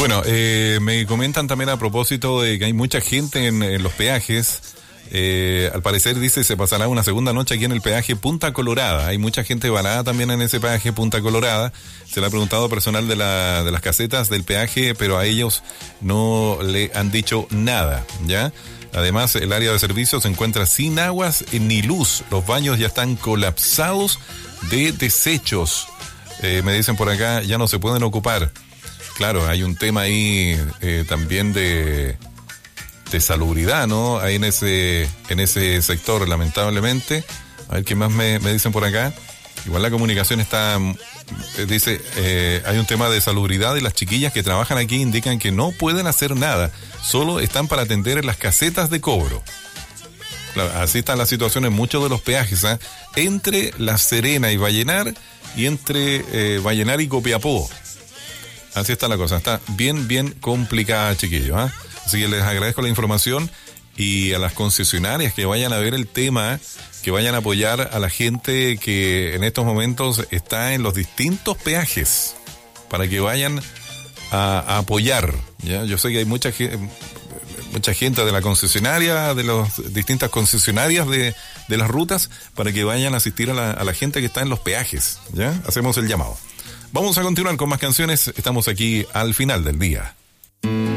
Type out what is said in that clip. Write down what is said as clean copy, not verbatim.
Bueno, me comentan también a propósito de que hay mucha gente en los peajes. Al parecer, dice, se pasará una segunda noche aquí en el peaje Punta Colorada. Hay mucha gente varada también en ese peaje Punta Colorada. Se le ha preguntado al personal de las casetas del peaje, pero a ellos no le han dicho nada, ¿ya? Además, el área de servicio se encuentra sin aguas ni luz. Los baños ya están colapsados de desechos. Me dicen por acá, ya no se pueden ocupar. Claro, hay un tema ahí también de salubridad, ¿no? Ahí en ese sector, lamentablemente. A ver qué más me dicen por acá. Igual la comunicación está, dice, hay un tema de salubridad y las chiquillas que trabajan aquí indican que no pueden hacer nada, solo están para atender en las casetas de cobro. Claro, así está la situación en muchos de los peajes, ¿eh? Entre La Serena y Vallenar y entre Vallenar y Copiapó. Así está la cosa, está bien complicada, chiquillos, ¿eh? Así que les agradezco la información y a las concesionarias que vayan a ver el tema, que vayan a apoyar a la gente que en estos momentos está en los distintos peajes, para que vayan a apoyar, ¿ya? Yo sé que hay mucha gente de la concesionaria, de las distintas concesionarias de las rutas, para que vayan a asistir a la gente que está en los peajes, ¿ya? Hacemos el llamado. Vamos a continuar con más canciones, estamos aquí al final del día.